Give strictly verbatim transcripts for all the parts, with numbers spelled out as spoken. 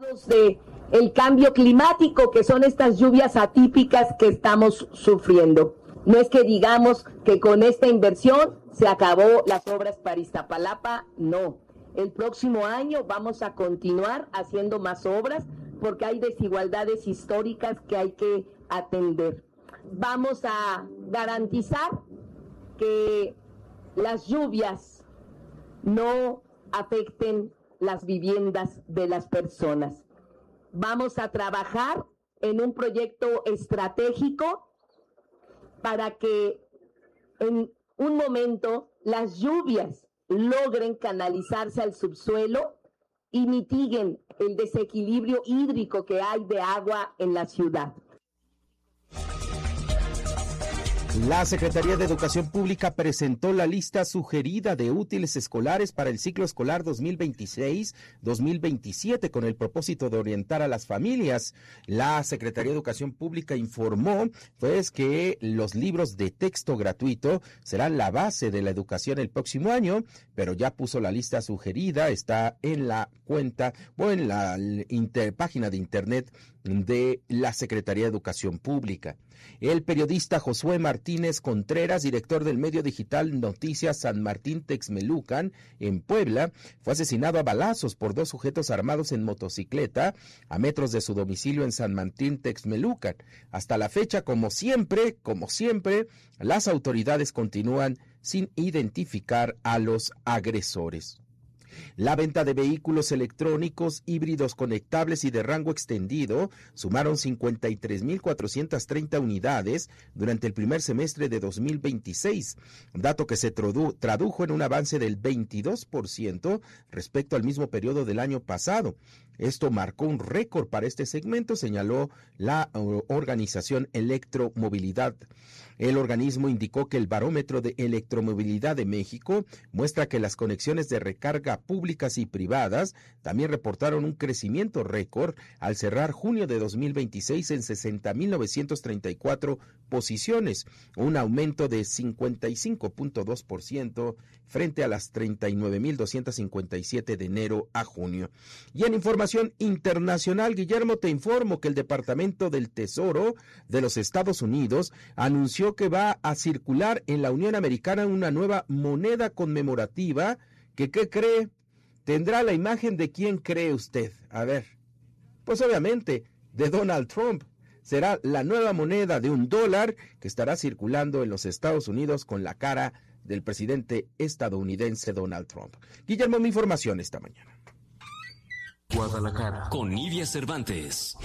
de el cambio climático, que son estas lluvias atípicas que estamos sufriendo. No es que digamos que con esta inversión se acabó las obras para Iztapalapa, no. El próximo año vamos a continuar haciendo más obras porque hay desigualdades históricas que hay que atender. Vamos a garantizar que las lluvias no afecten las viviendas de las personas. Vamos a trabajar en un proyecto estratégico para que en un momento las lluvias logren canalizarse al subsuelo y mitiguen el desequilibrio hídrico que hay de agua en la ciudad. La Secretaría de Educación Pública presentó la lista sugerida de útiles escolares para el ciclo escolar dos mil veintiséis dos mil veintisiete con el propósito de orientar a las familias. La Secretaría de Educación Pública informó pues que los libros de texto gratuito serán la base de la educación el próximo año, pero ya puso la lista sugerida, está en la cuenta o en la inter, página de internet de la Secretaría de Educación Pública. El periodista Josué Martínez Contreras, director del medio digital Noticias San Martín Texmelucan, en Puebla, fue asesinado a balazos por dos sujetos armados en motocicleta a metros de su domicilio en San Martín Texmelucan. Hasta la fecha, como siempre, como siempre, las autoridades continúan sin identificar a los agresores. La venta de vehículos electrónicos, híbridos conectables y de rango extendido sumaron cincuenta y tres mil cuatrocientas treinta unidades durante el primer semestre de dos mil veintiséis, dato que se tradu- tradujo en un avance del veintidós por ciento respecto al mismo periodo del año pasado. Esto marcó un récord para este segmento, señaló la uh, organización Electromovilidad. El organismo indicó que el barómetro de electromovilidad de México muestra que las conexiones de recarga públicas y privadas también reportaron un crecimiento récord al cerrar junio de dos mil veintiséis en sesenta mil novecientos treinta y cuatro posiciones, un aumento de cincuenta y cinco punto dos por ciento frente a las treinta y nueve mil doscientos cincuenta y siete de enero a junio. Y en información internacional, Guillermo, te informo que el Departamento del Tesoro de los Estados Unidos anunció que va a circular en la Unión Americana una nueva moneda conmemorativa que, ¿qué cree? Tendrá la imagen de quién cree usted. A ver, pues obviamente de Donald Trump. Será la nueva moneda de un dólar que estará circulando en los Estados Unidos con la cara del presidente estadounidense Donald Trump. Guillermo, mi información esta mañana. Guadalajara, con Nidia Cervantes.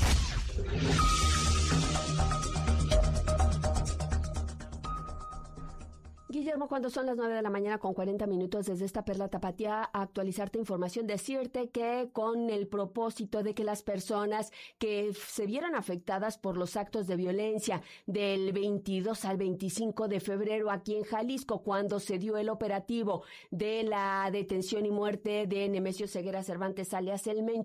Guillermo, cuando son las nueve de la mañana con cuarenta minutos desde esta Perla Tapatía, a actualizarte información, decirte que con el propósito de que las personas que se vieran afectadas por los actos de violencia del veintidós al veinticinco de febrero aquí en Jalisco, cuando se dio el operativo de la detención y muerte de Nemesio Ceguera Cervantes alias El Mencho,